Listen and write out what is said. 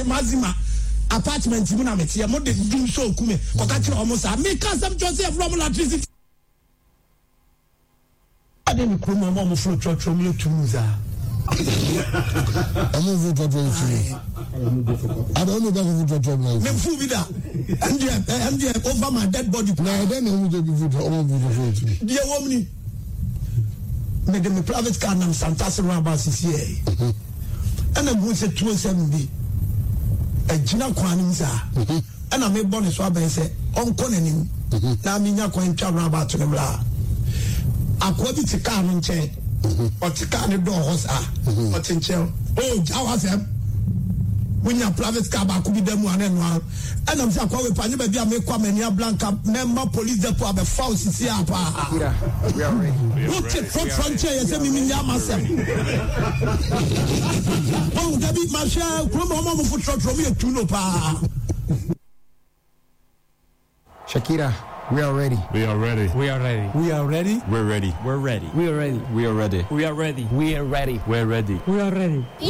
mazima apartment mu na metie mo de dum so kume ko ka kire omo sa me ka sam Joseph from electricity ade ni ko mo fro trotro mi tunuza I'm over to I don't know about the me fu bi da and over my dead body na I don't know who the people over to the woman me de me private car na Santasi Raba CCA and I go say 270 a jina kwanim sa and I me bonus wa be say onko nanim na me nya kwan twa Raba to nemla akwa bi ti car no nche o ti car ne do ho sa o ti nche o jawa sem munya private car ba ku bi demu anenu and am say akwa we panye ba bia me kwa mania blanca member police depot abe foul sisi apa we are ready what the frontier you say me nya masem oh dabi masha kuma mama fu trotro me tuno pa Shakira, we are ready. We are ready. We are ready. We are ready. We're ready. We're ready. We are ready. We are ready. We are ready. We are ready. We're ready. We are ready.